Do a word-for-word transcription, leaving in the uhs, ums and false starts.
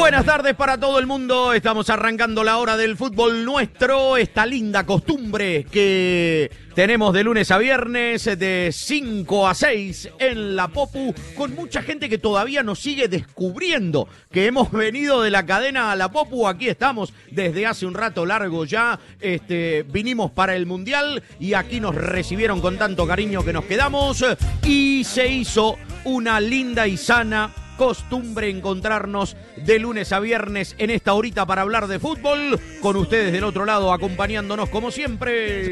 buenas tardes para todo el mundo. Estamos arrancando la hora del fútbol nuestro. Esta linda costumbre que tenemos de lunes a viernes de cinco a seis en la Popu, con mucha gente que todavía nos sigue descubriendo que hemos venido de la cadena a la Popu. Aquí estamos desde hace un rato largo ya. Este, vinimos para el Mundial y aquí nos recibieron con tanto cariño que nos quedamos y se hizo una linda y sana costumbre encontrarnos de lunes a viernes en esta horita para hablar de fútbol, con ustedes del otro lado acompañándonos como siempre.